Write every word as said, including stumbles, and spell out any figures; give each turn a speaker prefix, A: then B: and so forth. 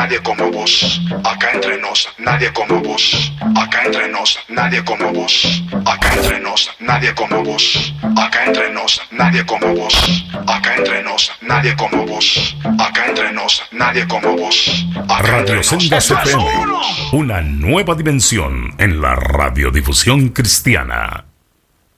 A: nadie como vos. Acá entre nos, nadie como vos. Acá entre nos, nadie como vos. Acá entre nos, nadie como vos. Acá entre nos, nadie como vos. Acá entre nos, nadie como vos. Acá entre nos, nadie como vos.
B: Radio Sendas F M, una nueva dimensión en la radiodifusión cristiana.